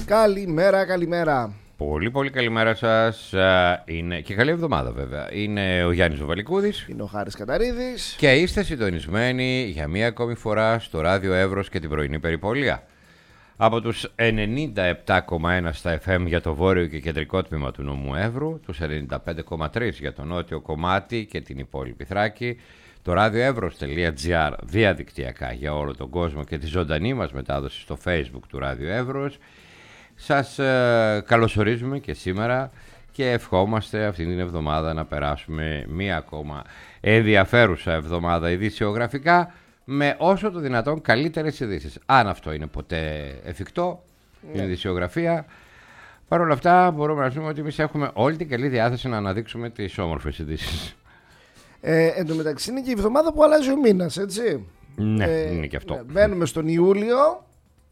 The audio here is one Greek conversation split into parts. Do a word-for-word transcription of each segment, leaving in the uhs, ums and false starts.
Καλημέρα, καλημέρα. Πολύ πολύ καλημέρα σας. Είναι και καλή εβδομάδα βέβαια. Είναι ο Γιάννης Βαλικούδης. Είναι ο Χάρης Καταρίδης. Και είστε συντονισμένοι για μία ακόμη φορά στο ράδιο Εύρος και την πρωινή περιπολία. Από τους ενενήντα επτά κόμμα ένα στα εφ εμ για το βόρειο και κεντρικό τμήμα του νομού Εύρου, τους ενενήντα πέντε κόμμα τρία για το νότιο κομμάτι και την υπόλοιπη Θράκη, το radioevros.gr διαδικτυακά για όλο τον κόσμο και τη ζωντανή μας μετάδοση στο Facebook του Ράδιο Εύρος. Σας ε, καλωσορίζουμε και σήμερα και ευχόμαστε αυτή την εβδομάδα να περάσουμε μία ακόμα ενδιαφέρουσα εβδομάδα ειδησιογραφικά με όσο το δυνατόν καλύτερες ειδήσεις. Αν αυτό είναι ποτέ εφικτό, yeah. η ειδησιογραφία. Παρ' όλα αυτά μπορούμε να πούμε ότι εμείς έχουμε όλη την καλή διάθεση να αναδείξουμε τις όμορφες ειδήσεις. Ε, εν τω μεταξύ είναι και η εβδομάδα που αλλάζει ο μήνας, έτσι. Ναι, ε, είναι και αυτό. Ναι, μπαίνουμε στον Ιούλιο,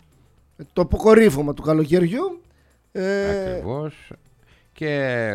το αποκορύφωμα του καλοκαιριού. Ε, Ακριβώς. Και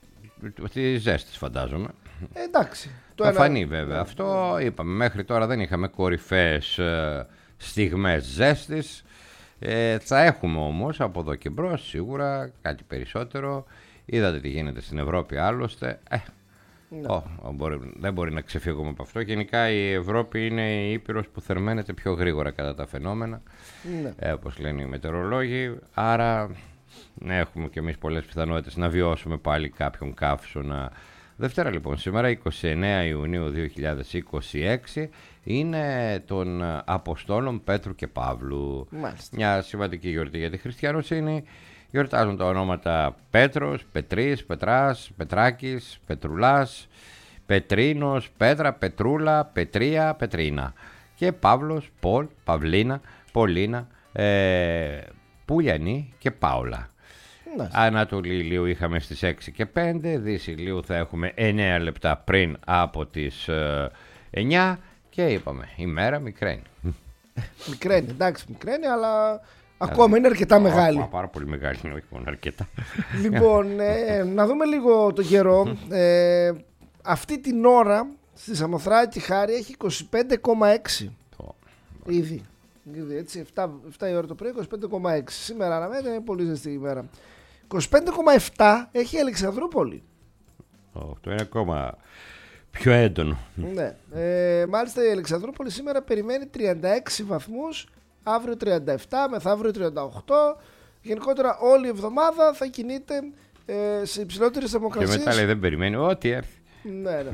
τη ζέστης φαντάζομαι. Ε, εντάξει. Θα ένα... φανεί βέβαια αυτό. Είπαμε μέχρι τώρα δεν είχαμε κορυφαίες ε, στιγμές ζέστης. Ε, θα έχουμε όμως από εδώ και μπρος σίγουρα κάτι περισσότερο. Είδατε τι γίνεται στην Ευρώπη άλλωστε. Ε, ναι. oh, μπορεί, δεν μπορεί να ξεφύγουμε από αυτό. Γενικά η Ευρώπη είναι η ήπειρος που θερμαίνεται πιο γρήγορα κατά τα φαινόμενα. Ναι. Ε, όπως λένε οι μετεωρολόγοι. Άρα ναι, έχουμε και εμείς πολλές πιθανότητες να βιώσουμε πάλι κάποιον καύσωνα. Δευτέρα λοιπόν, σήμερα εικοστή ενάτη Ιουνίου δύο χιλιάδες είκοσι έξι είναι των Αποστόλων Πέτρου και Παύλου. Μάλιστα. Μια σημαντική γιορτή για τη χριστιανοσύνη. Γιορτάζουν τα ονόματα Πέτρος, Πετρής, Πετράς, Πετράκης, Πετρουλάς, Πετρίνος, Πέτρα, Πετρούλα, Πετρία, Πετρίνα. Και Παύλος, Πολ, Παυλίνα, Πολίνα, ε, Πουλιανή και Πάολα. Ναι. Ανατολή ηλίου είχαμε στις έξι και πέντε, Δύση ηλίου θα έχουμε εννέα λεπτά πριν από τις ε, εννιά και είπαμε η μέρα μικραίνει. Μικραίνει, εντάξει μικραίνει, αλλά ακόμα είναι αρκετά μεγάλη. Πάρα πολύ μεγάλη, είναι όχι μόνο αρκετά. Λοιπόν, ε, να δούμε λίγο το καιρό. Ε, αυτή την ώρα στη Σαμοθράκη, Χάρη, έχει είκοσι πέντε κόμμα έξι ήδη. Έτσι, επτά, επτά η ώρα το πρωί, είκοσι πέντε κόμμα έξι. Σήμερα αναμένεται, είναι πολύ ζεστή ημέρα. είκοσι πέντε κόμμα επτά έχει η Αλεξανδρούπολη. Αυτό είναι ακόμα πιο έντονο. Ναι. Ε, μάλιστα η Αλεξανδρούπολη σήμερα περιμένει τριάντα έξι βαθμούς, αύριο τριάντα επτά, μεθαύριο τριάντα οκτώ. Γενικότερα όλη η εβδομάδα θα κινείται ε, σε υψηλότερες θερμοκρασίες. Και μετά λέει δεν περιμένει ό,τι έρθει. Ναι, ναι.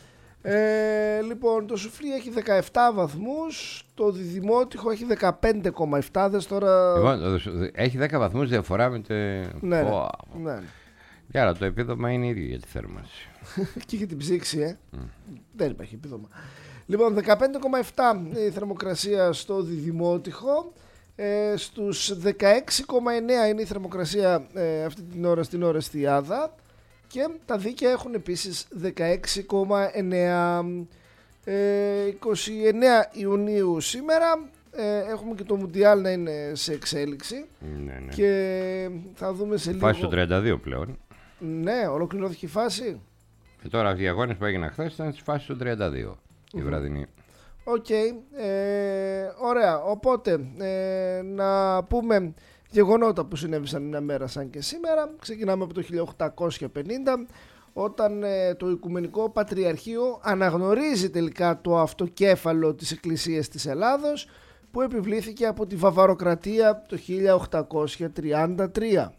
Ε, λοιπόν, το Σουφλί έχει δεκαεπτά βαθμούς, το Διδημότυχο έχει δεκαπέντε κόμμα επτά. Δες τώρα... Λοιπόν, έχει δέκα βαθμούς διαφορά με το... Ναι, oh. ναι. Και άρα το επίδομα είναι ίδιο για τη θέρμανση. Και για την ψήξη, ε. Mm. Δεν υπάρχει επίδομα. Λοιπόν, δεκαπέντε κόμμα επτά η θερμοκρασία στο Διδημότυχο. Ε, στους δεκαέξι κόμμα εννέα είναι η θερμοκρασία ε, αυτή την ώρα στην Ορεστιάδα. Και τα δίκαια έχουν επίσης δεκαέξι κόμμα εννέα. Ε, είκοσι εννέα Ιουνίου σήμερα. Ε, έχουμε και το Μουντιάλ να είναι σε εξέλιξη. Ναι, ναι. Και θα δούμε σε λίγο. Φάση στο τριάντα δύο πλέον. Ναι, ολοκληρώθηκε η φάση. Και τώρα οι αγώνες που έγιναν χθες ήταν στη φάση του τριάντα δύο. Mm-hmm. Η βραδινή. Οκ. Okay. Ε, ωραία. Οπότε ε, να πούμε γεγονότα που συνέβησαν μια μέρα σαν και σήμερα. Ξεκινάμε από το χίλια οκτακόσια πενήντα, όταν ε, το Οικουμενικό Πατριαρχείο αναγνωρίζει τελικά το αυτοκέφαλο της Εκκλησίας της Ελλάδος, που επιβλήθηκε από τη Βαβαροκρατία το χίλια οκτακόσια τριάντα τρία.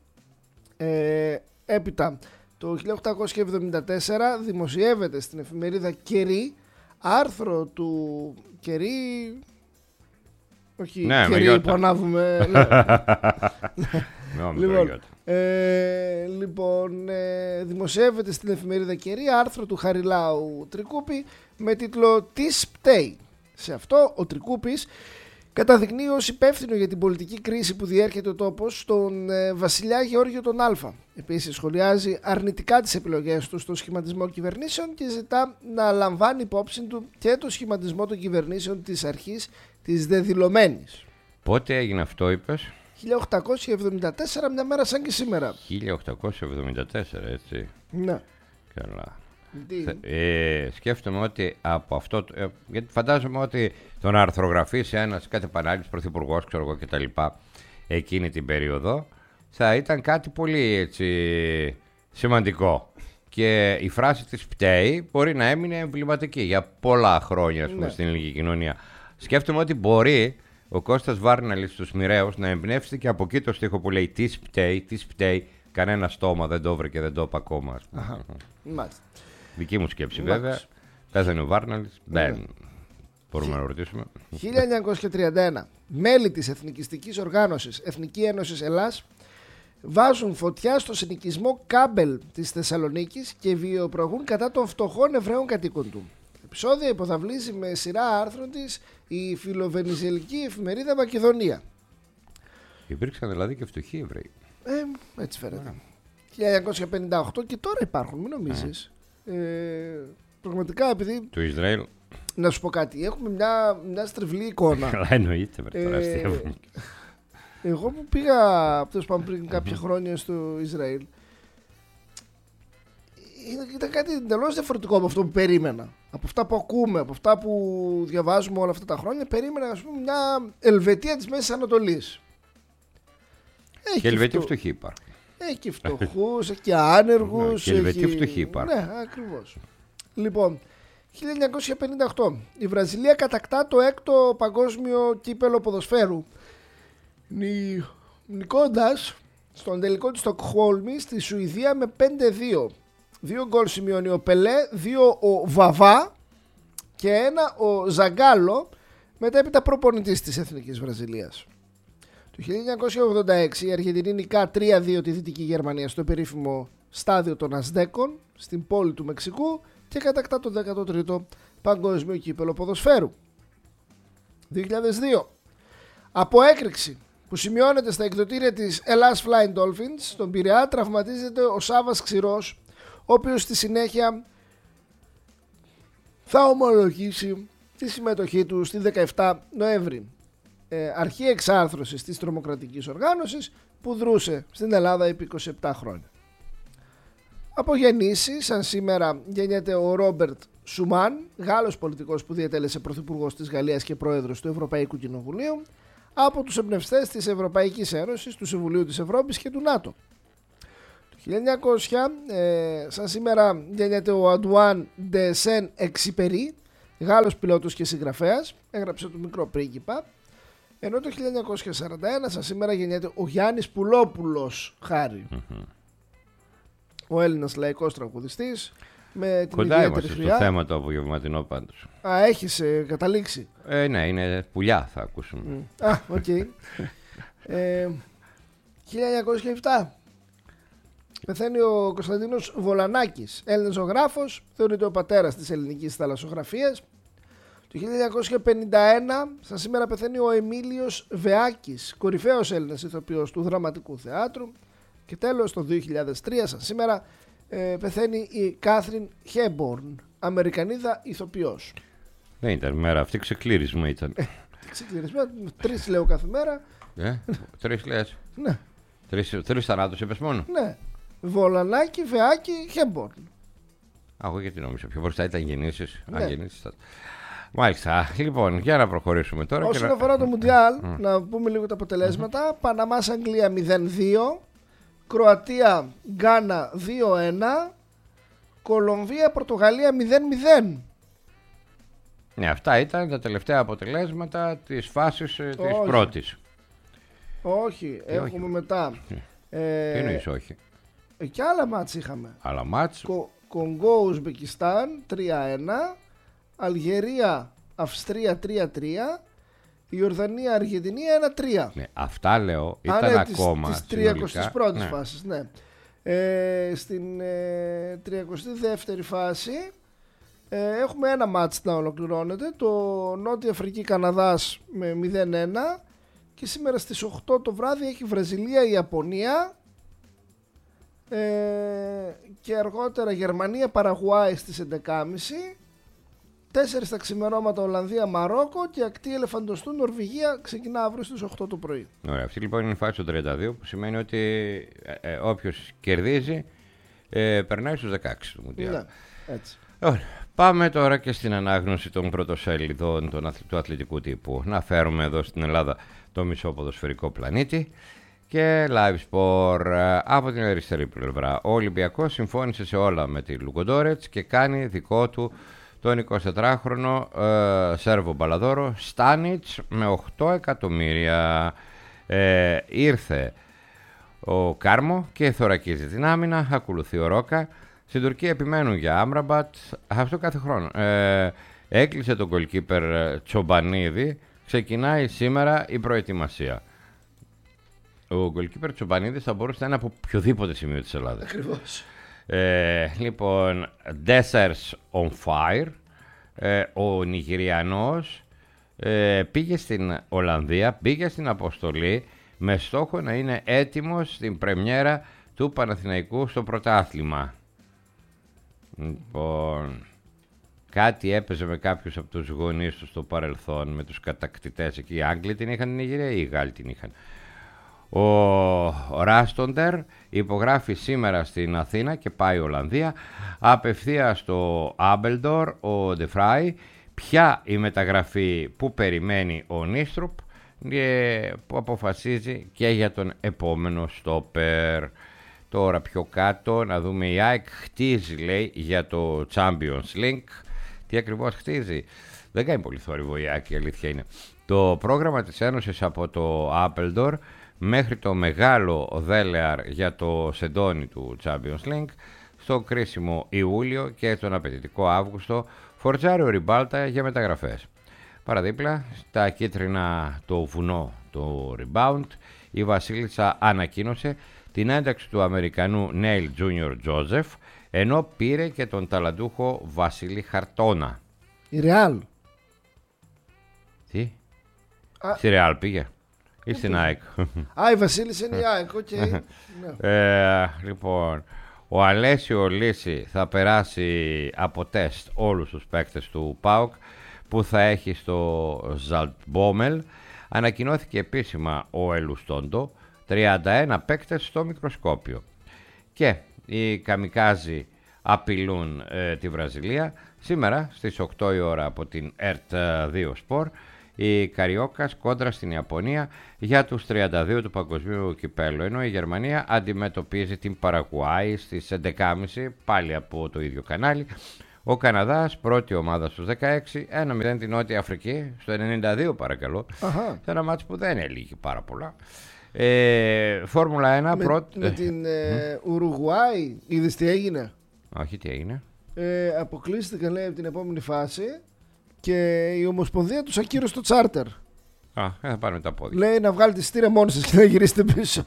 Ε, έπειτα το χίλια οκτακόσια εβδομήντα τέσσερα δημοσιεύεται στην εφημερίδα Κερί άρθρο του Κερί... Όχι, ναι, Κερί που ανάβουμε. Ναι. Λοιπόν, ε, λοιπόν ε, δημοσιεύεται στην εφημερίδα Κερί άρθρο του Χαριλάου Τρικούπη με τίτλο «Τι πταίει». Σε αυτό ο Τρικούπης καταδεικνύει ως υπεύθυνο για την πολιτική κρίση που διέρχεται ο τόπος τον ε, βασιλιά Γεώργιο τον Α. Επίσης σχολιάζει αρνητικά τις επιλογές του στο σχηματισμό κυβερνήσεων και ζητά να λαμβάνει υπόψη του και το σχηματισμό των κυβερνήσεων της αρχής της δεδηλωμένης. Πότε έγινε αυτό είπες? χίλια οκτακόσια εβδομήντα τέσσερα, μια μέρα σαν και σήμερα. χίλια οκτακόσια εβδομήντα τέσσερα, έτσι. Ναι. Καλά. Ε, σκέφτομαι ότι από αυτό, ε, γιατί φαντάζομαι ότι τον αρθρογραφήσει ένας κάτι επανάληψης πρωθυπουργός, ξέρω εγώ κτλ. εκείνη την περίοδο, θα ήταν κάτι πολύ έτσι σημαντικό. Και η φράση της πταίει μπορεί να έμεινε εμβληματική για πολλά χρόνια, ας πούμε, ναι. στην ελληνική κοινωνία. Σκέφτομαι ότι μπορεί ο Κώστας Βάρναλης στους Μοιραίους να εμπνεύσει και από εκεί το στίχο που λέει «Της πταίει, της πταίει, κανένα στόμα δεν το βρήκε και δεν το είπα ακόμα». Μάλιστα. Δική μου σκέψη βέβαια. Πέθανε ο Βάρναλης, δεν μπορούμε να ρωτήσουμε. χίλια εννιακόσια τριάντα ένα. Μέλη της εθνικιστικής οργάνωσης Εθνική Ένωση Ελλάς βάζουν φωτιά στο συνοικισμό Κάμπελ της Θεσσαλονίκης και βιοπραγούν κατά των φτωχών Εβραίων κατοίκων του. Επεισόδια υποδαβλίζει με σειρά άρθρων της η φιλοβενιζελική εφημερίδα Μακεδονία. Υπήρξαν δηλαδή και φτωχοί Εβραίοι. Ε, έτσι φαίνεται. χίλια εννιακόσια πενήντα οκτώ και τώρα υπάρχουν, μην νομίζεις. Ε, πραγματικά επειδή... Του Ισραήλ. Να σου πω κάτι, έχουμε μια, μια στρεβλή εικόνα. Καλά εννοείται, τώρα ε, εγώ που πήγα πριν κάποια χρόνια στο Ισραήλ, ήταν κάτι εντελώς διαφορετικό από αυτό που περίμενα. Από αυτά που ακούμε, από αυτά που διαβάζουμε όλα αυτά τα χρόνια, περίμενα, ας πούμε, μια Ελβετία της Μέσης Ανατολής. Έχει και Ελβετοί φτωχοί υπάρχουν. Έχει και φτωχούς, έχει και άνεργους. Και Ελβετοί φτωχοί υπάρχουν. Ναι, ακριβώς. Λοιπόν, χίλια εννιακόσια πενήντα οκτώ. Η Βραζιλία κατακτά το έκτο παγκόσμιο κύπελο ποδοσφαίρου, νι... νικώντας στον τελικό της Στοκχόλμη στη Σουηδία με πέντε δύο. Δύο γκολ σημειώνει ο Πελέ, δύο ο Βαβά και ένα ο Ζαγκάλο, μετέπειτα προπονητής της Εθνικής Βραζιλίας. Το χίλια εννιακόσια ογδόντα έξι η Αργεντινή νικά τρία δύο τη Δυτική Γερμανία στο περίφημο στάδιο των Αζτέκων στην πόλη του Μεξικού και κατακτά το δέκατο τρίτο παγκόσμιο κύπελο ποδοσφαίρου. δύο χιλιάδες δύο. Από έκρηξη που σημειώνεται στα εκδοτήρια της Hellas Flying Dolphins στον Πειραιά τραυματίζεται ο Σάβας Ξηρός, ο οποίος στη συνέχεια θα ομολογήσει τη συμμετοχή του στη δεκαεφτά Νοέμβρη, ε, αρχή εξάρθρωσης της τρομοκρατικής οργάνωσης που δρούσε στην Ελλάδα επί είκοσι επτά χρόνια. Από γεννήσεις, σαν σήμερα γεννιέται ο Ρόμπερτ Σουμάν, Γάλλος πολιτικός που διατέλεσε πρωθυπουργός της Γαλλίας και πρόεδρος του Ευρωπαϊκού Κοινοβουλίου, από τους εμπνευστές της Ευρωπαϊκής Ένωσης, του Συμβουλίου της Ευρώπης και του ΝΑΤΟ. Το χίλια εννιακόσια, ε, σαν σήμερα γεννιέται ο Αντουάν Ντε Σεν Εξιπερί, Γάλλος πιλότος και συγγραφέας, έγραψε το Μικρό Πρίγκιπα. Ενώ το χίλια εννιακόσια σαράντα ένα, σαν σήμερα γεννιέται ο Γιάννης Πουλόπουλος Χάρη, mm-hmm. ο Έλληνας λαϊκός τραγουδιστής. Με την κοντά είμαστε στο θέμα το απογευματινό πάντως. Α, έχεις ε, καταλήξει. Ε, ναι, είναι πουλιά θα ακούσουμε. Mm. Α, οκ. Okay. ε, χίλια εννιακόσια επτά. Πεθαίνει ο Κωνσταντίνος Βολανάκης, Έλληνας ζωγράφος, θεωρείται ο πατέρας της ελληνικής θαλασσογραφίας. Το χίλια εννιακόσια πενήντα ένα, σαν σήμερα πεθαίνει ο Εμίλιος Βεάκης, κορυφαίος Έλληνας ηθοποιός του δραματικού θεάτρου. Και τέλος, το δύο χιλιάδες τρία, σαν σήμερα, ε, πεθαίνει η Κάθριν Χέμπορν, Αμερικανίδα ηθοποιός. Δεν ήταν μέρα αυτή, ξεκλήρισμα ήταν. Ξεκλήρισμα, τρεις λέω κάθε μέρα. Ε, τρεις λες. Ναι. Τρεις, τρεις θανάτους είπες μόνο. Ναι. Βολανάκη, Βεάκη, Χέμπορν. Α, εγώ γιατί νόμιζα πιο μπροστά ήταν γεννήσεις. Ναι. Α, γεννήσεις θα... Μάλιστα. Λοιπόν, για να προχωρήσουμε τώρα. Όσον και αφορά να... το Μουντιάλ, mm. να πούμε λίγο τα αποτελέσματα. Mm-hmm. Παναμάς Αγγλία μηδέν δύο, Κροατία Γκάνα δύο ένα, Κολομβία Πορτογαλία μηδέν μηδέν. Ναι, αυτά ήταν τα τελευταία αποτελέσματα της φάσης ε, της όχι. πρώτης. Όχι, και έχουμε όχι. μετά. Ε, Τι εννοείς όχι? Ε, και άλλα μάτς είχαμε. Άλλα μάτς. Κο, Κονγκό Ουσμπεκιστάν τρία ένα, Αλγερία Αυστρία τρία τρία, Ιορδανία Αργεντινή ένα τρία. Ναι, αυτά λέω, ήταν Α, ναι, ακόμα της τριαντάης πρώτης ναι. φάσης, ναι. Ε, στην ε, τριαντάτη δεύτερη φάση ε, έχουμε ένα μάτς να ολοκληρώνεται, το Νότια Αφρική Καναδάς με μηδέν ένα, και σήμερα στις οκτώ το βράδυ έχει Βραζιλία Ιαπωνία, ε, και αργότερα Γερμανία Παραγουάη στις έντεκα και μισή. τέσσερα τα ξημερώματα Ολλανδία Μαρόκο και ακτή Ελεφαντοστού Νορβηγία ξεκινά αύριο στις οκτώ το πρωί. Ωραία, αυτή λοιπόν είναι η φάση του τριάντα δύο, που σημαίνει ότι ε, ε, όποιος κερδίζει ε, περνάει στους δεκαέξι του Μουντιάλ. Ναι, έτσι. Ωραία, πάμε τώρα και στην ανάγνωση των πρωτοσέλιδων του αθλητικού τύπου. Να φέρουμε εδώ στην Ελλάδα το μισό ποδοσφαιρικό πλανήτη. Και live sport από την αριστερή πλευρά. Ο Ολυμπιακός συμφώνησε σε όλα με τη Λουκοντόρετς και κάνει δικό του τον εικοσιτετράχρονο ε, Σέρβο μπαλαδόρο Στάνιτς με οκτώ εκατομμύρια. Ε, ήρθε ο Κάρμο και θωρακίζει την άμυνα, ακολουθεί ο Ρόκα. Στην Τουρκία επιμένουν για Άμραμπατ, αυτό κάθε χρόνο. Ε, έκλεισε τον goalkeeper Τσομπανίδη, ξεκινάει σήμερα η προετοιμασία. Ο goalkeeper Τσομπανίδης θα μπορούσε να είναι από οποιοδήποτε σημείο της Ελλάδας. Ακριβώς. Ε, λοιπόν, Dessers on fire. Ε, ο Νιγηριανός ε, πήγε στην Ολλανδία, πήγε στην αποστολή με στόχο να είναι έτοιμος στην πρεμιέρα του Παναθηναϊκού στο πρωτάθλημα. Λοιπόν, κάτι έπαιζε με κάποιους από τους γονείς του στο παρελθόν, με τους κατακτητές εκεί. Οι Άγγλοι την είχαν την Νιγηρία ή οι Γάλλοι την είχαν. Ο Ράστοντερ υπογράφει σήμερα στην Αθήνα και πάει Ολλανδία. Απευθείας στο Άμπελντορ ο Ντεφράι. Ποια η μεταγραφή που περιμένει ο Νίστρουπ και που αποφασίζει και για τον επόμενο στόπερ. Τώρα πιο κάτω να δούμε, η ΑΕΚ χτίζει, λέει, για το Champions League. Τι ακριβώς χτίζει? Δεν κάνει πολύ θόρυβο η ΑΕΚ, η αλήθεια είναι. Το πρόγραμμα της Ένωσης από το Άμπελντορ μέχρι το μεγάλο δέλεαρ για το σεντόνι του Champions League, στο κρίσιμο Ιούλιο και τον απαιτητικό Αύγουστο φορτζάρει ο Ριμπάλτα για μεταγραφές. Παραδίπλα, στα κίτρινα το βουνό, το rebound, η Βασίλισσα ανακοίνωσε την ένταξη του Αμερικανού Νέιλ Τζούνιορ Τζόζεφ, ενώ πήρε και τον ταλαντούχο Βασίλη Χαρτόνα. Η Ρεάλ. Τι? Α... Στη Ρεάλ πήγε. Ή στην ΑΕΚ. Α, η Βασίλισσα είναι η ΑΕΚ, οκ. Okay. ε, λοιπόν, ο Αλέσιο Λύση θα περάσει από τεστ όλους τους παίκτες του ΠΑΟΚ που θα έχει στο Ζαλτμπόμελ. Ανακοινώθηκε επίσημα ο Ελουστόντο, τριάντα ένα παίκτες στο μικροσκόπιο. Και οι Καμικάζοι απειλούν ε, τη Βραζιλία. Σήμερα στις οκτώ η ώρα από την ΕΡΤ δύο Sport, η Καριόκας κόντρα στην Ιαπωνία για τους τριάντα δύο του παγκοσμίου κυπέλλου, ενώ η Γερμανία αντιμετωπίζει την Παραγουάη στις έντεκα και τριάντα, πάλι από το ίδιο κανάλι. Ο Καναδάς, πρώτη ομάδα στους δεκαέξι, ένα μηδέν την Νότια Αφρική, στο ενενήντα δύο παρακαλώ. Αχα. Σε ένα μάτς που δεν έλυγε πάρα πολλά. Ε, Φόρμουλα ένα, με, πρώτη... με την ε, Ουρουγουάη, είδες τι έγινε? Όχι, τι έγινε? Ε, αποκλείστηκαν, λέει, από την επόμενη φάση και η Ομοσπονδία τους ακύρωσε το τσάρτερ. Α, ε, θα πάρουμε τα πόδια. Λέει να βγάλετε εισιτήρια μόνοι σας και να γυρίσετε πίσω.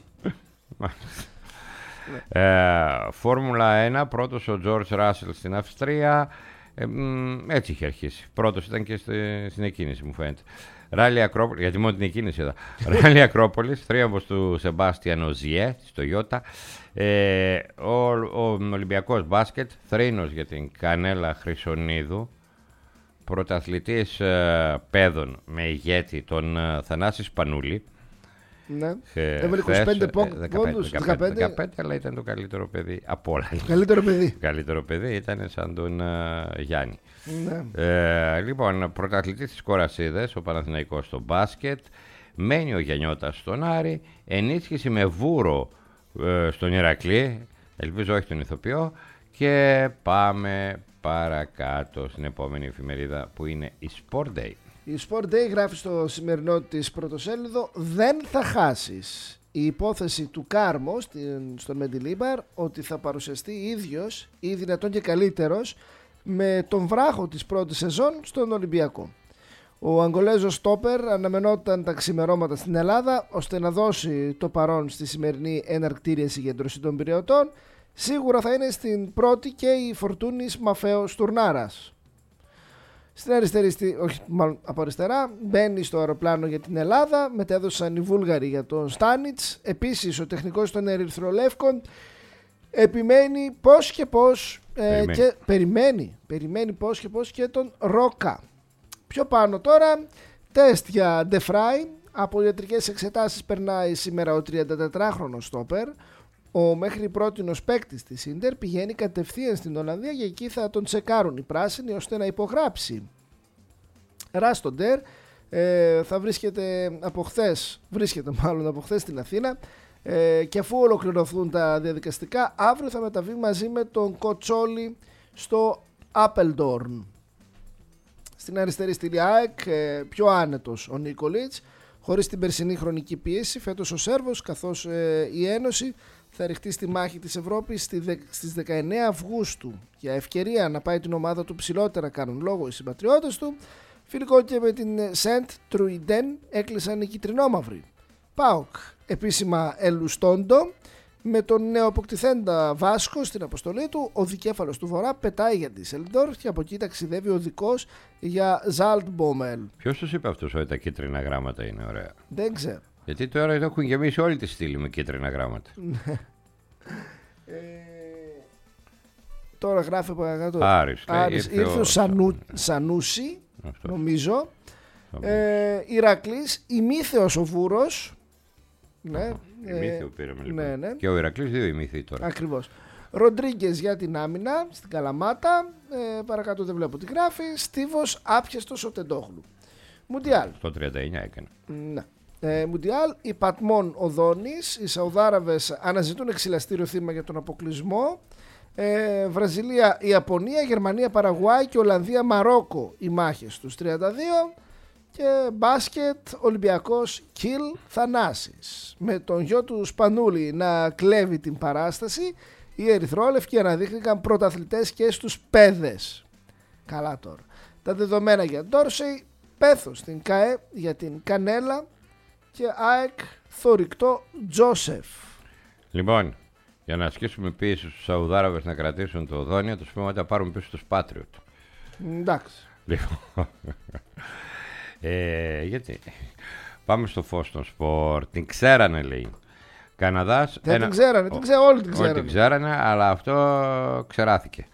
ε, Φόρμουλα ένα, πρώτος ο Τζορτζ Ράσελ στην Αυστρία. Ε, μ, έτσι είχε αρχίσει. Πρώτος ήταν και στη, στην εκκίνηση, μου φαίνεται. Ράλι Ακρόπολης, γιατί μόνο την εκκίνηση είδα. Ράλι Ακρόπολης, θρίαμβος του Σεμπάστιαν Οζιέ, στο Ιώτα. Ε, ο, ο Ολυμπιακός μπάσκετ, θρήνος για την Κανέλα Χρυσονίδου. Πρωταθλητής ε, παιδών με ηγέτη τον ε, Θανάση Σπανούλη. Ναι. Έβαλε είκοσι πέντε πόντους, δεκαπέντε. δεκαπέντε, αλλά ήταν το καλύτερο παιδί από όλα. Καλύτερο παιδί. Καλύτερο παιδί ήταν σαν τον uh, Γιάννη. Ναι. Ε, λοιπόν, πρωταθλητής της Κορασίδες, ο Παναθηναϊκός στο μπάσκετ. Μένει ο Γιαννιώτας στον Άρη. Ενίσχυση με Βούρο ε, στον Ηρακλή. Ελπίζω όχι τον ηθοποιό. Και πάμε παρακάτω στην επόμενη εφημερίδα που είναι η Sport Day. Η Sport Day γράφει στο σημερινό της πρωτοσέλιδο: δεν θα χάσεις. Η υπόθεση του Κάρμο στον Μεντιλίμπαρ ότι θα παρουσιαστεί ίδιος ή δυνατόν και καλύτερος με τον βράχο της πρώτης σεζόν στον Ολυμπιακό. Ο Αγγολέζος στόπερ αναμενόταν τα ξημερώματα στην Ελλάδα ώστε να δώσει το παρόν στη σημερινή εναρκτήρια συγκέντρωση των Πειραιωτών. Σίγουρα θα είναι στην πρώτη και η Φορτούνης Μαφέος Τουρνάρας. Στην αριστερή, όχι μάλλον από αριστερά, μπαίνει στο αεροπλάνο για την Ελλάδα, μετέδωσαν οι Βούλγαροι για τον Στάνιτς. Επίσης ο τεχνικός των Ερυθρολεύκων επιμένει πώς και πώς περιμένει. Ε, και, περιμένει, περιμένει πώς και πώς και τον Ρόκα. Πιο πάνω τώρα, τεστ για Ντεφράι, από ιατρικές εξετάσεις περνάει σήμερα ο τριαντατετράχρονος στόπερ. Ο μέχρι πρότινος παίκτης της Ίντερ πηγαίνει κατευθείαν στην Ολλανδία και εκεί θα τον τσεκάρουν οι πράσινοι ώστε να υπογράψει. Ράστοντερ ε, θα βρίσκεται από χθες, βρίσκεται μάλλον από χθες στην Αθήνα, ε, και αφού ολοκληρωθούν τα διαδικαστικά, αύριο θα μεταβεί μαζί με τον Κοτσόλη στο Apeldoorn. Στην αριστερή στήλη ΑΕΚ, ε, πιο άνετος ο Νίκολιτς, χωρίς την περσινή χρονική πίεση. Φέτος ο Σέρβος, καθώς ε, η Ένωση θα ρηχτεί στη μάχη της Ευρώπης στις δεκαεννέα Αυγούστου. Για ευκαιρία να πάει την ομάδα του ψηλότερα, κάνουν λόγο οι συμπατριώτες του. Φιλικό και με την Σεντ Τρουιντέν έκλεισαν οι κυτρινόμαυροι. ΠΑΟΚ επίσημα ελουστόντο. Με τον νεοαποκτηθέντα Βάσκο στην αποστολή του, ο δικέφαλος του Βορρά πετάει για τη Σελντόρφ και από εκεί ταξιδεύει ο δικός για Ζάλτμπομελ. Ποιος τους είπε αυτός ότι τα κίτρινα γράμματα είναι ωραία? Δεν ξέρω. Γιατί τώρα εδώ έχουν γεμίσει όλη τη στήλη με κίτρινα γράμματα. ε, τώρα γράφει παρακάτω. Άρης. Άρης. Ήρθε, ήρθε ο, ο Σανού, Σανούσι, αυτό. Νομίζω. Ε, Ηρακλής, ημίθεος ο Βούρος. Ναι, ημίθεο πήραμε λοιπόν. Ναι, ναι. Και ο Ηρακλής δύο ημίθεοι τώρα. Ακριβώς. Ροντρίγκες για την άμυνα στην Καλαμάτα. Ε, παρακάτω δεν βλέπω τι γράφει. Στίβος άπιαστος ο Τεντόγλου. Μουντιάλ. Το τριάντα εννιά έκανε. Ναι. Ε, Μουντιάλ, η Πατμόν Οδόνης. Οι Σαουδάραβες αναζητούν εξηλαστήριο θύμα για τον αποκλεισμό. Ε, Βραζιλία, Ιαπωνία, Γερμανία, Παραγουάη και Ολλανδία, Μαρόκο. Οι μάχες τους τριάντα δύο. Και μπάσκετ, Ολυμπιακός Κιλ Θανάσης. Με τον γιο του Σπανούλη να κλέβει την παράσταση, οι ερυθρόλευκοι αναδείχθηκαν πρωταθλητές και στους παιδες. Καλά τώρα. Τα δεδομένα για Ντόρσεϊ, πέθος στην ΚΑΕ για την Κανέλα και ΑΕΚ θορυκτό Τζόσεφ. Λοιπόν, για να ασκήσουμε πίεση στους Σαουδάραβες να κρατήσουν το Οδόνιο, τους πούμε ότι θα πάρουν πίσω τους Πάτριοτ. Εντάξει. Λοιπόν, ε, γιατί πάμε στο φως των σπορ. Την ξέρανε, λέει. Καναδάς. Δεν ένα... την ξέρανε, την ξέ... όλοι την ξέρανε. Όλοι την ξέρανε, αλλά αυτό ξεράθηκε.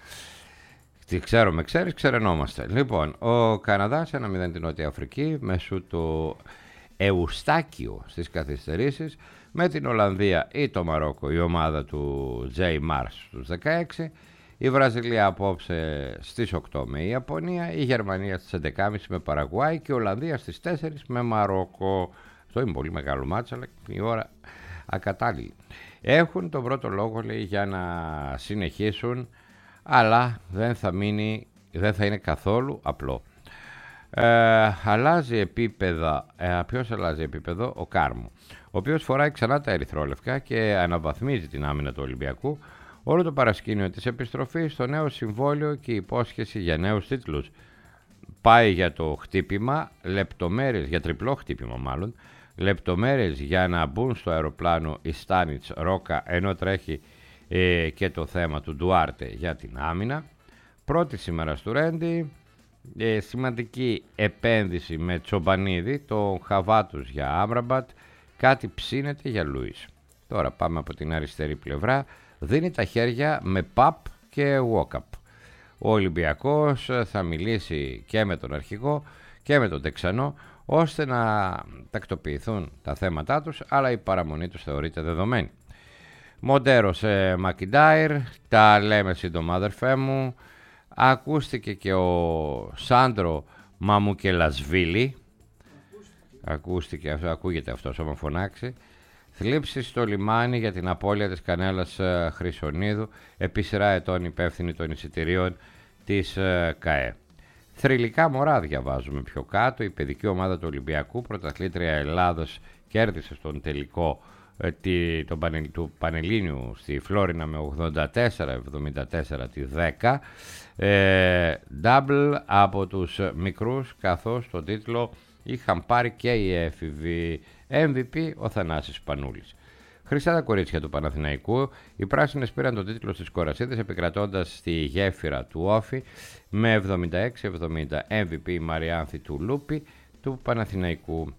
Τι ξέρουμε, ξέρεις, ξερενόμαστε. Λοιπόν, ο Καναδάς ένα μηδέν την Νότια Αφρική μέσω του Εουστάκιο στις καθυστερήσεις, με την Ολλανδία ή το Μαρόκο η ομάδα του Τζέι Μάρς στους δεκαέξι, η Βραζιλία απόψε στις οκτώ με η Ιαπωνία, η Γερμανία στις έντεκα και μισή με Παραγουάη και η Ολλανδία στις τέσσερις με Μαρόκο. Αυτό είναι πολύ μεγάλο μάτς, αλλά η ώρα ακατάλληλη. Έχουν τον πρώτο λόγο, λέει, για να συνεχίσουν, αλλά δεν θα μείνει, δεν θα είναι καθόλου απλό. Ε, αλλάζει επίπεδα, ε, ποιος αλλάζει επίπεδο? Ο Κάρμου, ο οποίος φοράει ξανά τα ερυθρόλευκα και αναβαθμίζει την άμυνα του Ολυμπιακού. Όλο το παρασκήνιο της επιστροφής στο νέο συμβόλαιο και η υπόσχεση για νέους τίτλους. Πάει για το χτύπημα, λεπτομέρειες, για τριπλό χτύπημα μάλλον, λεπτομέρειες για να μπουν στο αεροπλάνο η Στάνιτς, Ρόκα, ενώ τρέχει ε, και το θέμα του Ντουάρτε για την άμυνα. Πρώτη σήμερα στο Ρέντι, ε, σημαντική επένδυση με Τσομπανίδη, το Χαβάτους για Άμραμπατ, κάτι ψήνεται για Λούις. Τώρα πάμε από την αριστερή πλευρά, δίνει τα χέρια με Παπ και Walkup. Ο Ολυμπιακός θα μιλήσει και με τον αρχηγό και με τον Τεξανό, ώστε να τακτοποιηθούν τα θέματά τους, αλλά η παραμονή τους θεωρείται δεδομένη. Μοντέρο σε Μακιντάιρ, τα λέμε σύντομα αδερφέ μου. Ακούστηκε και ο Σάντρο Μαμουκελασβίλη. Ακούστηκε, αυτό, ακούγεται αυτός άμα φωνάξει. Θλίψη στο λιμάνι για την απώλεια της Κανέλας Χρυσονίδου, επί σειρά ετών υπεύθυνη των εισιτηρίων της ΚΑΕ. Θρυλικά μωρά διαβάζουμε πιο κάτω. Η παιδική ομάδα του Ολυμπιακού, πρωταθλήτρια Ελλάδος, κέρδισε στον τελικό ε, τη, τον πανελ, του Πανελλήνιου στη Φλόρινα με ογδόντα τέσσερα εβδομήντα τέσσερα τη δέκα. Ε, double από τους μικρούς, καθώς τον τίτλο είχαν πάρει και οι έφηβοι. εμ βι πι ο Θανάσης Πανούλης. Χρυσά τα κορίτσια του Παναθηναϊκού. Οι πράσινες πήραν τον τίτλο στις Κορασίδες, επικρατώντας στη γέφυρα του Όφη με εβδομήντα έξι εβδομήντα. εμ βι πι η Μαριάνθη του Λούπη του Παναθηναϊκού.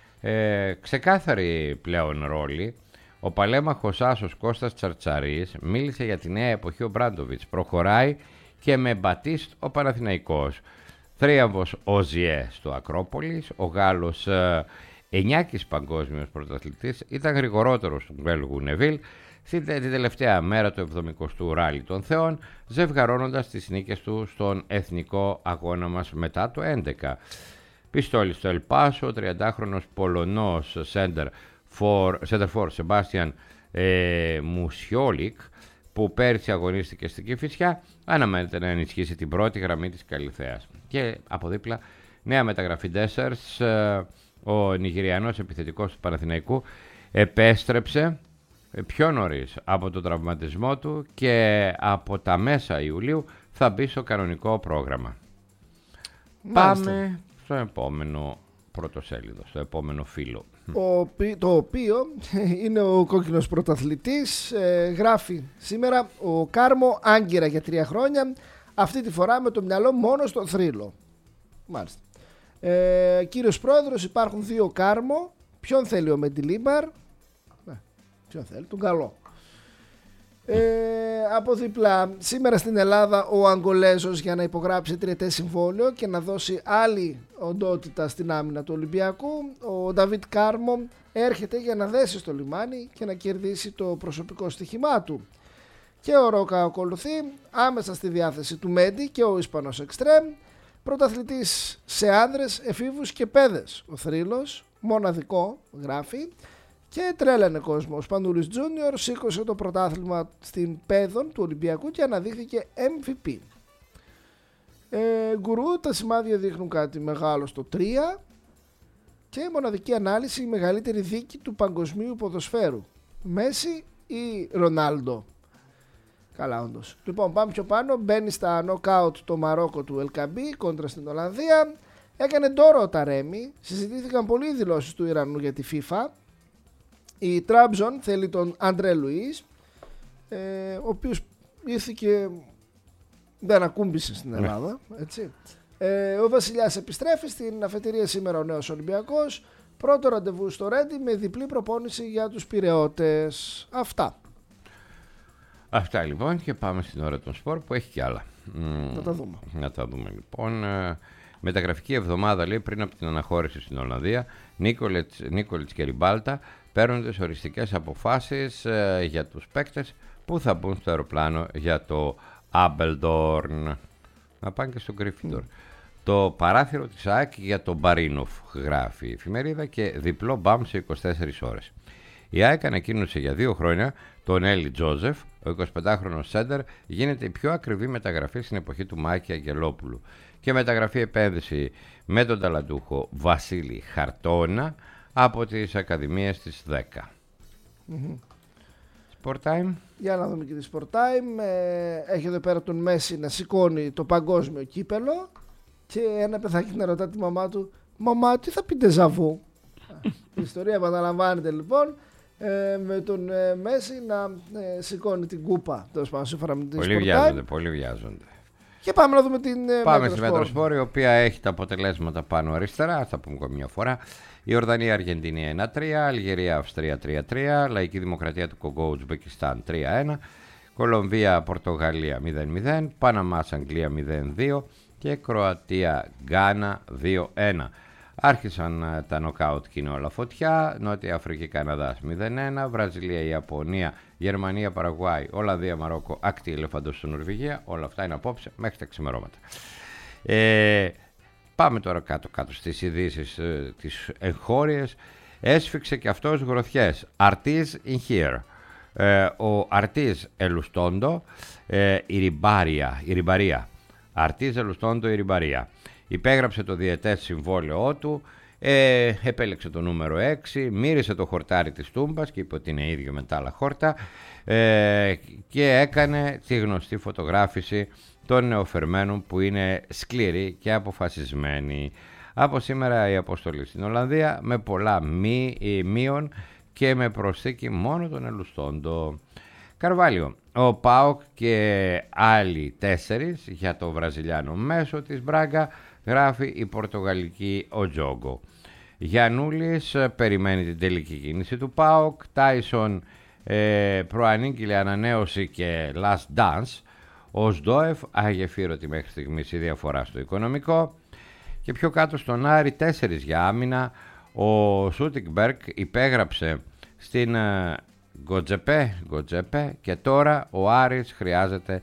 Ε, ξεκάθαρη πλέον ρόλη. Ο παλέμαχος άσος Κώστας Τσαρτσαρής μίλησε για τη νέα εποχή ο Μπράντοβιτς. Προχωράει και με Μπατίστ ο Παναθηναϊκός. Θρίαμβος ο Ζιέ στο Ακρόπολης. Ο Γάλλος ε, εννιάκης παγκόσμιος πρωταθλητής, ήταν γρηγορότερος του Βέλγου Νεβίλ στην τελευταία μέρα του εβδομηκοστού ράλι των Θεών, ζευγαρώνοντας τις νίκες του στον εθνικό αγώνα μας μετά το έντεκα. Πιστόλι στο Ελπάσο, ο τριαντάχρονος Πολωνός center for, center for Sebastian ε, Μουσιόλικ, που πέρσι αγωνίστηκε στην Κηφισιά, αναμένεται να ενισχύσει την πρώτη γραμμή της Καλιθέας. Και από δίπλα, νέα μεταγραφή Dessers, ε, ο Νιγηριανός επιθετικός του Παναθηναϊκού επέστρεψε πιο νωρίς από τον τραυματισμό του και από τα μέσα Ιουλίου θα μπει στο κανονικό πρόγραμμα. Μάλιστα. Πάμε στο επόμενο πρωτοσέλιδο, στο επόμενο φύλλο. Ο, το οποίο είναι ο κόκκινος πρωταθλητής, ε, γράφει σήμερα ο Κάρμο άγκυρα για τρία χρόνια, αυτή τη φορά με το μυαλό μόνο στο θρύλο. Μάλιστα. Ε, κύριος Πρόεδρος, υπάρχουν δύο Κάρμο, ποιον θέλει ο Μεντιλίμπαρ? Ε, ποιον θέλει, τον καλό. Ε, από δίπλα, σήμερα στην Ελλάδα ο Αγγολέζος για να υπογράψει τριετές συμβόλαιο και να δώσει άλλη οντότητα στην άμυνα του Ολυμπιακού. Ο Νταβίτ Κάρμο έρχεται για να δέσει στο λιμάνι και να κερδίσει το προσωπικό στοιχημά του. Και ο Ρόκα ακολουθεί άμεσα στη διάθεση του Μέντι και ο Ισπανός Εξτρέμ. Πρωταθλητής σε άνδρες, εφήβους και παιδες ο θρύλος, μοναδικό γράφει. Και τρέλανε κόσμο. Ο Σπανούλης Τζούνιορ σήκωσε το πρωτάθλημα στην παιδών του Ολυμπιακού και αναδείχθηκε εμ βι πι. Ε, γκουρού, τα σημάδια δείχνουν κάτι μεγάλο στο τρία και μοναδική ανάλυση, η μεγαλύτερη δίκη του παγκοσμίου ποδοσφαίρου. Μέση ή Ρονάλντο? Καλά όντως. Λοιπόν, πάμε πιο πάνω, μπαίνει στα νοκάουτ το Μαρόκο του Ελκαμπή κόντρα στην Ολλανδία. Έκανε ντόρο ο Ταρέμι, συζητήθηκαν πολλοί δηλώσεις του Ιρανού για τη FIFA. Η Τράμπζον θέλει τον Αντρέ Λουίς, ε, ο οποίος ήρθε και δεν ακούμπησε στην Ελλάδα, έτσι. Ε, ο Βασιλιάς επιστρέφει στην αφετηρία σήμερα, ο νέος Ολυμπιακός. Πρώτο ραντεβού στο Ρέντι με διπλή προπόνηση για τους Πειραιώτες. Αυτά. Αυτά λοιπόν, και πάμε στην ώρα των σπορ που έχει κι άλλα. Να τα δούμε. Να τα δούμε λοιπόν. Μεταγραφική εβδομάδα, λέει, πριν από την αναχώρηση στην Ολλανδία. Νίκολιτς και Ριμπάλτα παίρνουν τις οριστικές αποφάσεις ε, για τους παίκτες που θα μπουν στο αεροπλάνο για το Άμπελντορν. Να πάνε και στο Γκρίφιντορ. Mm. Το παράθυρο της ΑΕΚ για τον Μπαρίνοφ, γράφει η εφημερίδα, και διπλό μπαμ σε είκοσι τέσσερις ώρες. Η ΑΕΚ ανακοίνωσε για δύο χρόνια τον Έλλη Τζόζεφ. Ο εικοσιπεντάχρονος σέντερ γίνεται η πιο ακριβή μεταγραφή στην εποχή του Μάκη Αγγελόπουλου. Και μεταγραφή επένδυση με τον ταλαντούχο Βασίλη Χαρτώνα από τις Ακαδημίες της δέκα. Mm-hmm. Sport Time. Για να δούμε και τη Sport Time. Ε, έχει εδώ πέρα τον Μέση να σηκώνει το παγκόσμιο κύπελο και ένα παιδάκι να ρωτά τη μαμά του, μαμά, τι θα πει ντεζαβού? Η ιστορία επαναλαμβάνεται λοιπόν, ε, με τον ε, Μέση να ε, σηκώνει την κούπα. Πολύ βιάζονται, πολύ βιάζονται. Και πάμε να δούμε την Πάμε στη Μέτροσπορ, η οποία έχει τα αποτελέσματα πάνω αριστερά, θα πούμε μια φορά. Η Ορδανία Αργεντινή ένα τρία, Αλγερία Αυστρία τρία τρία, Λαϊκή Δημοκρατία του Κογκό Ουσμπεκιστάν τρία ένα, Κολομβία Πορτογαλία μηδέν μηδέν, Παναμάς Αγγλία μηδέν δύο και Κροατία Γκάνα δύο ένα. Άρχισαν τα νοκάουτ και είναι όλα φωτιά. Νότια Αφρική Καναδάς μηδέν ένα, Βραζιλία Ιαπωνία, Γερμανία Παραγουάη, Ολλανδία Μαρόκο, Ακτή Ελεφαντός στην Νορβηγία. Όλα αυτά είναι απόψε μέχρι τα ξημερώματα. Ε, πάμε τώρα κάτω κάτω στις ειδήσεις ε, τις εγχώριες. Έσφιξε και αυτός γροθιές. Αρτίζ in here. Ε, ο Αρτίζ Ελουστόντο, ε, η Ριμπάρια, η Ριμπαρία. Αρτίζ Ελουστόντο, η Ριμπαρία. Υπέγραψε το διετές συμβόλαιό του, ε, επέλεξε το νούμερο έξι, μύρισε το χορτάρι της τούμπας και είπε ότι είναι ίδιο με τα άλλα χόρτα, ε, και έκανε τη γνωστή φωτογράφηση των νεοφερμένων που είναι σκληροί και αποφασισμένοι. Από σήμερα η αποστολή στην Ολλανδία με πολλά μη, μείον και με προσθήκη μόνο τον Ελουστόντο. Καρβάλιο, ο ΠΑΟΚ και άλλοι τέσσερις για το βραζιλιάνο μέσο της Μπράγκα, γράφει η πορτογαλική Οτζόγκο. Γιαννούλης περιμένει την τελική κίνηση του ΠΑΟΚ. Τάισον ε, προανήγγειλε ανανέωση και last dance. Ο Σντόεφ αγεφύρωτη μέχρι στιγμής η διαφορά στο οικονομικό. Και πιο κάτω στον Άρη τέσσερις για άμυνα. Ο Σούτικμπερκ υπέγραψε στην ε, Γκοτζεπέ, Γκοτζεπέ και τώρα ο Άρης χρειάζεται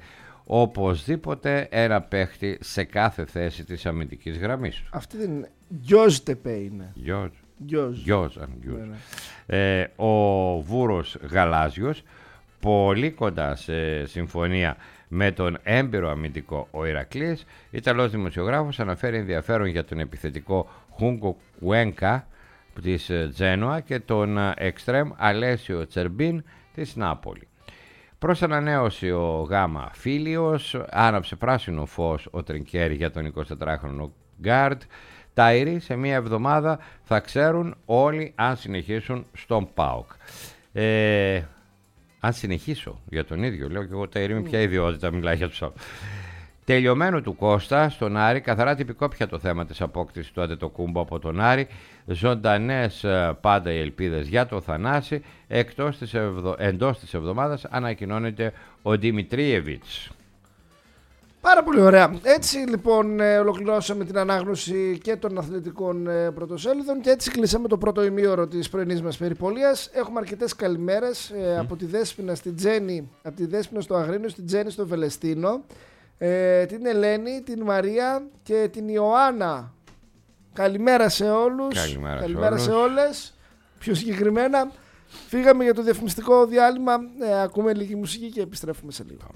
οπωσδήποτε ένα παίχτη σε κάθε θέση της αμυντικής γραμμής. Αυτή δεν είναι. Γκιόζ Τεπέ είναι. Γκιόζ. Γκιόζ. Γκιόζ. Ε, ο Βούρος Γαλάζιος, πολύ κοντά σε συμφωνία με τον έμπειρο αμυντικό ο Ηρακλής. Ιταλός δημοσιογράφος αναφέρει ενδιαφέρον για τον επιθετικό Χούγκο Κουένκα της Τζένοα και τον εξτρέμ Αλέσιο Τσερμπίν της Νάπολη. Προς ανανέωση ο Γάμα Φίλιος, άναψε πράσινο φως ο Τρινκέρι για τον εικοσιτετράχρονο γκάρντ. Τάιρι σε μία εβδομάδα θα ξέρουν όλοι αν συνεχίσουν στον ΠΑΟΚ. Ε, αν συνεχίσω για τον ίδιο, λέω και εγώ Τάιρι με ποια ιδιότητα μιλάει για τους άλλους. Τελειωμένο του Κώστα στον Άρη, καθαρά τυπικό πια το θέμα της απόκτησης του Αντετοκούμπο από τον Άρη. Ζωντανές πάντα οι ελπίδες για το Θανάση. Εκτός της ευδο... Εντός της εβδομάδας ανακοινώνεται ο Δημητρίεβιτς. Πάρα πολύ ωραία. Έτσι λοιπόν ε, ολοκληρώσαμε την ανάγνωση και των αθλητικών ε, πρωτοσέλιδων και έτσι κλείσαμε το πρώτο ημίωρο της πρωινής μας περιπολίας. Έχουμε αρκετές καλημέρες ε, mm. από τη Δέσποινα στην Τζέννη, από τη Δέσποινα στο Αγρίνιο, στην Τζέννη στο Βελεστίνο, ε, την Ελένη, την Μαρία και την Ιωάννα. Καλημέρα σε όλους. Καλημέρα, καλημέρα σε, σε όλες. Πιο συγκεκριμένα φύγαμε για το διαφημιστικό διάλειμμα, ε, ακούμε λίγη μουσική και επιστρέφουμε σε λίγο.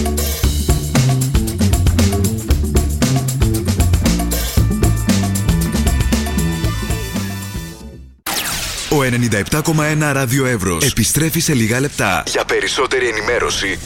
Ο ενενήντα επτά κόμμα ένα Ράδιο Εύρος επιστρέφει σε λίγα λεπτά. Για περισσότερη ενημέρωση,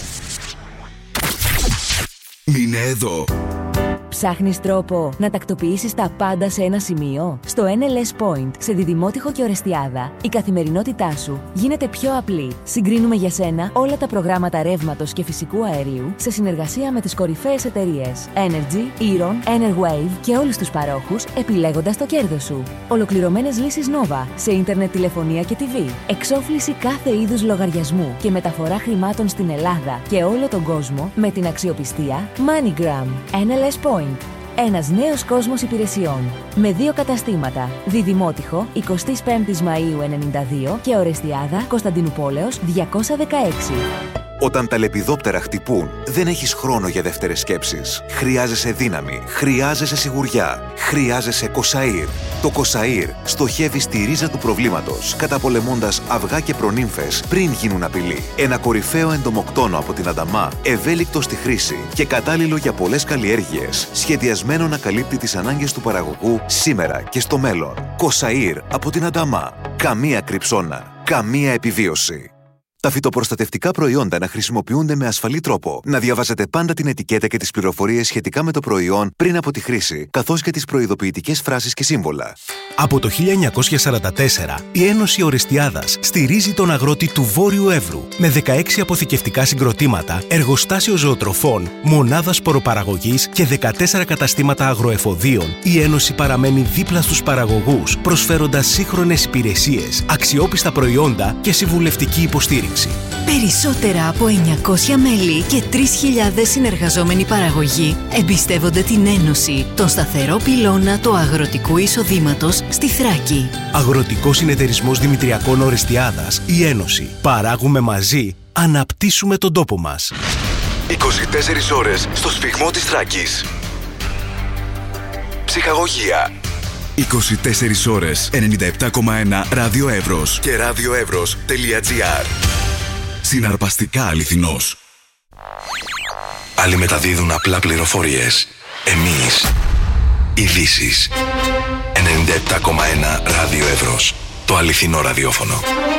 μείνε εδώ. Ψάχνεις τρόπο να τακτοποιήσεις τα πάντα σε ένα σημείο? Στο εν ελ ες Point, σε Διδημότυχο και Ορεστιάδα, η καθημερινότητά σου γίνεται πιο απλή. Συγκρίνουμε για σένα όλα τα προγράμματα ρεύματος και φυσικού αερίου σε συνεργασία με τις κορυφαίες εταιρείες Energy, Eron, Enerwave και όλους τους παρόχους, επιλέγοντας το κέρδος σου. Ολοκληρωμένες λύσεις Nova σε ίντερνετ, τηλεφωνία και τι βι. Εξόφληση κάθε είδους λογαριασμού και μεταφορά χρημάτων στην Ελλάδα και όλο τον κόσμο με την αξιοπιστία MoneyGram. εν ελ ες Point. Ένας νέος κόσμος υπηρεσιών. Με δύο καταστήματα. Διδημότυχο, εικοστή πέμπτη Μαΐου ενενήντα δύο και Ορεστιάδα, Κωνσταντινούπολεως διακόσια δεκαέξι. Όταν τα λεπιδόπτερα χτυπούν, δεν έχεις χρόνο για δεύτερες σκέψεις. Χρειάζεσαι δύναμη, χρειάζεσαι σιγουριά, χρειάζεσαι Κοσαΐρ. Το Κοσαΐρ στοχεύει στη ρίζα του προβλήματος, καταπολεμώντας αυγά και προνύμφες πριν γίνουν απειλή. Ένα κορυφαίο εντομοκτόνο από την Ανταμά, ευέλικτο στη χρήση και κατάλληλο για πολλές καλλιέργειες, σχεδιασμένο να καλύπτει τις ανάγκες του παραγωγού σήμερα και στο μέλλον. Κοσαΐρ από την Ανταμά. Καμία κρυψώνα, καμία επιβίωση. Τα φυτοπροστατευτικά προϊόντα να χρησιμοποιούνται με ασφαλή τρόπο. Να διαβάζετε πάντα την ετικέτα και τις πληροφορίες σχετικά με το προϊόν πριν από τη χρήση, καθώς και τις προειδοποιητικές φράσεις και σύμβολα. Από το χίλια εννιακόσια σαράντα τέσσερα, η Ένωση Ορεστιάδας στηρίζει τον αγρότη του Βόρειου Εύρου με δεκαέξι αποθηκευτικά συγκροτήματα, εργοστάσιο ζωοτροφών, μονάδα σποροπαραγωγής και δεκατέσσερα καταστήματα αγροεφοδίων. Η Ένωση παραμένει δίπλα στους παραγωγούς, προσφέροντας σύγχρονες υπηρεσίες, αξιόπιστα προϊόντα και συμβουλευτική υποστήριξη. Περισσότερα από εννιακόσια μέλη και τρεις χιλιάδες συνεργαζόμενοι παραγωγοί εμπιστεύονται την Ένωση, τον σταθερό πυλώνα του αγροτικού εισοδήματος στη Θράκη. Αγροτικός Συνεταιρισμός Δημητριακών Ορεστιάδας, η Ένωση. Παράγουμε μαζί, αναπτύσσουμε τον τόπο μας. είκοσι τέσσερις ώρες στο σφυγμό της Θράκης. Ψυχαγωγία. είκοσι τέσσερις ώρες, ενενήντα επτά κόμμα ένα Ράδιο Εύρος και radioevros.gr. Συναρπαστικά αληθινός. Άλλοι μεταδίδουν απλά πληροφορίες. Εμείς, ειδήσεις. ενενήντα επτά κόμμα ένα Ράδιο Εύρος. Το αληθινό ραδιόφωνο.